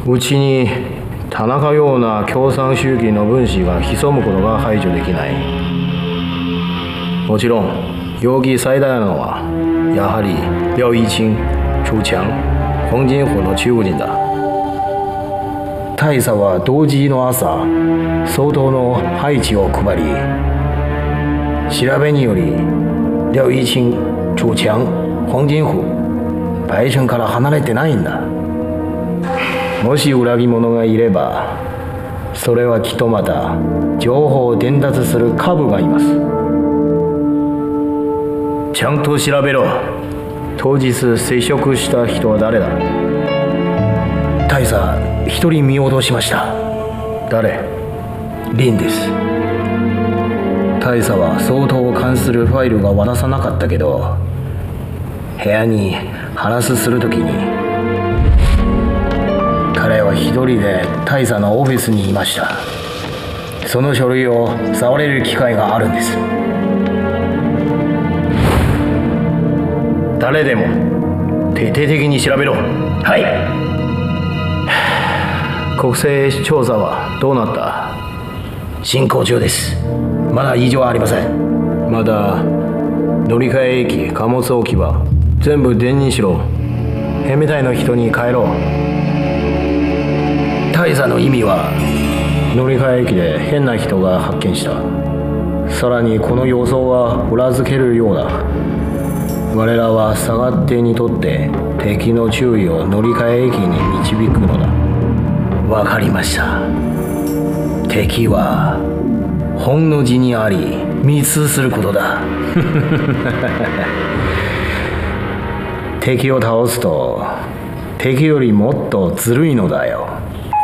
うちに田中ような共産主義の分子が潜むことが排除できない。もちろん容疑最大なのはやはり廖一清、楚强、黄金虎の中国人だ。大佐は同時の朝相当の配置を配り、調べにより廖一清、楚强、黄金虎バイチュンから離れてないんだ。もし裏切り者がいれば、それはきっとまた情報を伝達する幹部がいます。ちゃんと調べろ。当日接触した人は誰だ？大佐、一人見落としました。誰？リンです。大佐は相当を関するファイルが渡さなかったけど、部屋に話するときに彼は一人で大佐のオフィスにいました。その書類を触れる機会があるんです。誰でも徹底的に調べろ。はい。国勢調査はどうなった？進行中です。まだ異常はありません。まだ乗り換え駅、貨物置き場全部電にしろ。変みたいな人に帰ろう。大佐の意味は、乗り換え駅で変な人が発見した。さらにこの予想は裏付けるようだ。我らは下がってにとって敵の注意を乗り換え駅に導くのだ。わかりました。敵は本の字にあり密通することだ。敵を倒すと敵よりもっとずるいのだよ。